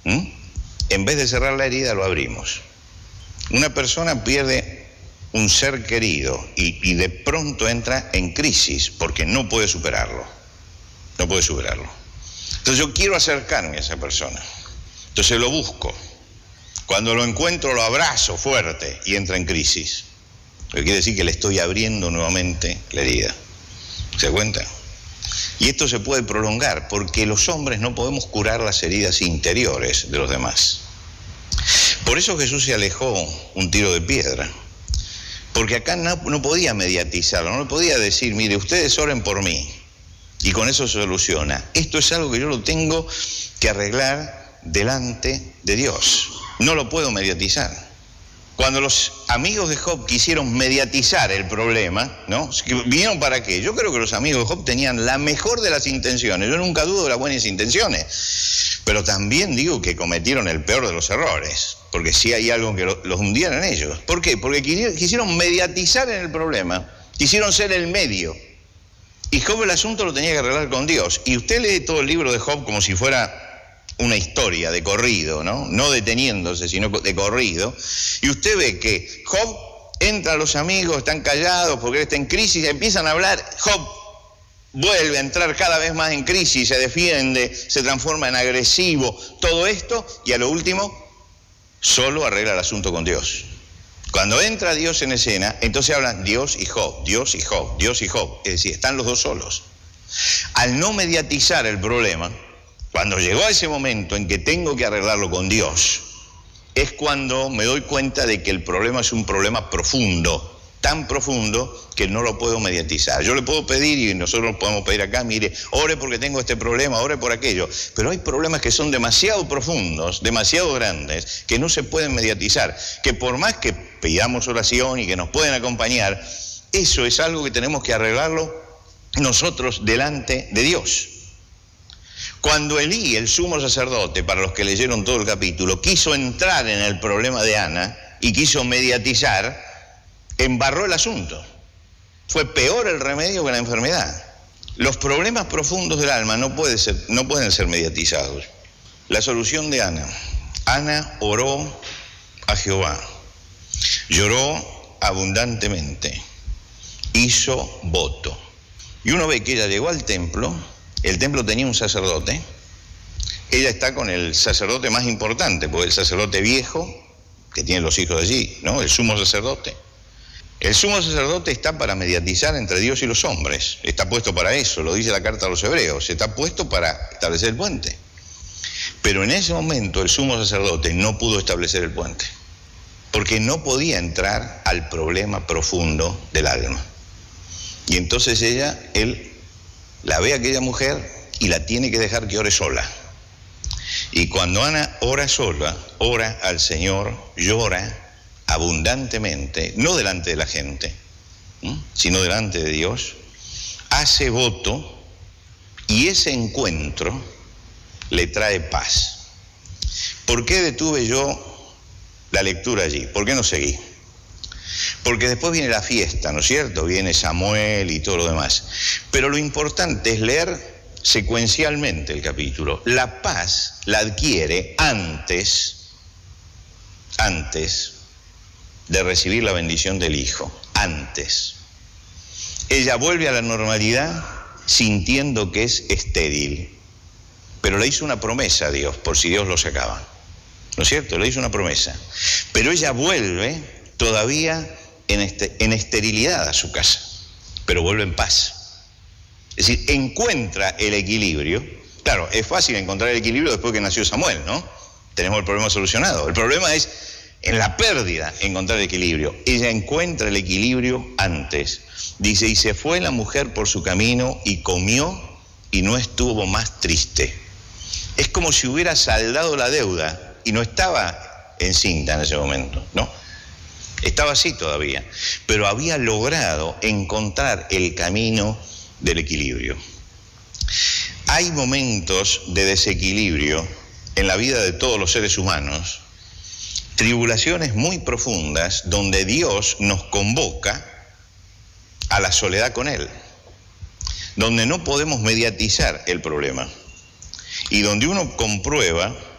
En vez de cerrar la herida, lo abrimos. Una persona pierde un ser querido y de pronto entra en crisis porque no puede superarlo. No puede superarlo. Entonces yo quiero acercarme a esa persona. Entonces lo busco. Cuando lo encuentro, lo abrazo fuerte y entra en crisis. Lo que quiere decir que le estoy abriendo nuevamente la herida. ¿Se da cuenta? Y esto se puede prolongar porque los hombres no podemos curar las heridas interiores de los demás. Por eso Jesús se alejó un tiro de piedra. Porque acá no podía mediatizarlo, no podía decir, mire, ustedes oren por mí y con eso se soluciona. Esto es algo que yo lo tengo que arreglar delante de Dios. No lo puedo mediatizar. Cuando los amigos de Job quisieron mediatizar el problema, ¿no? ¿Vinieron para qué? Yo creo que los amigos de Job tenían la mejor de las intenciones. Yo nunca dudo de las buenas intenciones. Pero también digo que cometieron el peor de los errores. Porque sí hay algo que los hundieron en ellos. ¿Por qué? Porque quisieron mediatizar en el problema. Quisieron ser el medio. Y Job el asunto lo tenía que arreglar con Dios. Y usted lee todo el libro de Job como si fuera una historia de corrido, ¿no? No deteniéndose, sino de corrido. Y usted ve que Job entra a los amigos, están callados porque él está en crisis, empiezan a hablar, Job vuelve a entrar cada vez más en crisis, se defiende, se transforma en agresivo, todo esto, y a lo último, solo arregla el asunto con Dios. Cuando entra Dios en escena, entonces hablan Dios y Job, Dios y Job, Dios y Job, es decir, están los dos solos. Al no mediatizar el problema, cuando llegó a ese momento en que tengo que arreglarlo con Dios, es cuando me doy cuenta de que el problema es un problema profundo, tan profundo que no lo puedo mediatizar. Yo le puedo pedir, y nosotros podemos pedir acá, mire, ore porque tengo este problema, ore por aquello, pero hay problemas que son demasiado profundos, demasiado grandes, que no se pueden mediatizar, que por más que pidamos oración y que nos pueden acompañar, eso es algo que tenemos que arreglarlo nosotros delante de Dios. Cuando Elí, el sumo sacerdote, para los que leyeron todo el capítulo, quiso entrar en el problema de Ana y quiso mediatizar, embarró el asunto. Fue peor el remedio que la enfermedad. Los problemas profundos del alma no pueden ser mediatizados. La solución de Ana. Ana oró a Jehová, lloró abundantemente, hizo voto. Y uno ve que ella llegó al templo. El templo tenía un sacerdote, ella está con el sacerdote más importante, porque el sacerdote viejo, que tiene los hijos allí, ¿no? El sumo sacerdote. El sumo sacerdote está para mediatizar entre Dios y los hombres, está puesto para eso, lo dice la carta a los hebreos, está puesto para establecer el puente. Pero en ese momento el sumo sacerdote no pudo establecer el puente, porque no podía entrar al problema profundo del alma. Y entonces él la ve a aquella mujer y la tiene que dejar que ore sola. Y cuando Ana ora sola, ora al Señor, llora abundantemente, no delante de la gente, sino delante de Dios, hace voto y ese encuentro le trae paz. ¿Por qué detuve yo la lectura allí? ¿Por qué no seguí? Porque después viene la fiesta, ¿no es cierto? Viene Samuel y todo lo demás. Pero lo importante es leer secuencialmente el capítulo. La paz la adquiere antes de recibir la bendición del Hijo. Antes. Ella vuelve a la normalidad sintiendo que es estéril. Pero le hizo una promesa a Dios, por si Dios lo sacaba. ¿No es cierto? Le hizo una promesa. Pero ella vuelve todavía en esterilidad a su casa, pero vuelve en paz. Es decir, encuentra el equilibrio. Claro, es fácil encontrar el equilibrio después que nació Samuel, ¿no? Tenemos el problema solucionado. El problema es en la pérdida encontrar el equilibrio. Ella encuentra el equilibrio antes. Dice, y se fue la mujer por su camino y comió y no estuvo más triste. Es como si hubiera saldado la deuda y no estaba encinta en ese momento, ¿no? Estaba así todavía, pero había logrado encontrar el camino del equilibrio. Hay momentos de desequilibrio en la vida de todos los seres humanos, tribulaciones muy profundas donde Dios nos convoca a la soledad con Él, donde no podemos mediatizar el problema y donde uno comprueba